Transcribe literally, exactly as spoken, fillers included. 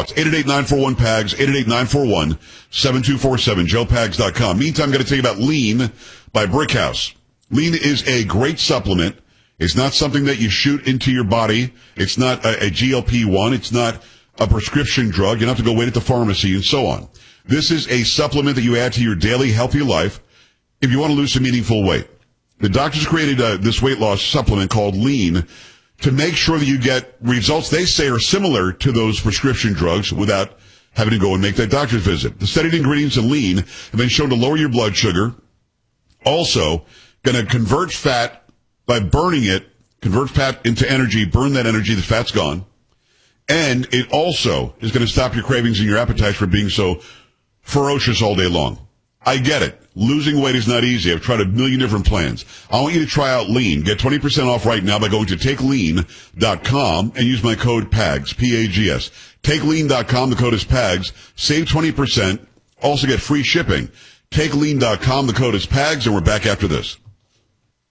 thoughts. eight eight eight, nine four one, P A G S, eight eight eight, nine four one, seven two four seven, joe pags dot com. Meantime, I'm going to tell you about Lean by Brickhouse. Lean is a great supplement. It's not something that you shoot into your body. It's not a, a G L P one. It's not a prescription drug. You don't have to go wait at the pharmacy and so on. This is a supplement that you add to your daily healthy life if you want to lose some meaningful weight. The doctors created uh, this weight loss supplement called Lean to make sure that you get results they say are similar to those prescription drugs without having to go and make that doctor's visit. The studied ingredients in Lean have been shown to lower your blood sugar. Also, going to convert fat by burning it, convert fat into energy, burn that energy, the fat's gone. And it also is going to stop your cravings and your appetites for being so ferocious all day long. I get it. Losing weight is not easy. I've tried a million different plans. I want you to try out Lean. Get twenty percent off right now by going to take lean dot com and use my code P A G S, P A G S. take lean dot com, the code is P A G S. Save twenty percent. Also get free shipping. take lean dot com, the code is P A G S, and we're back after this.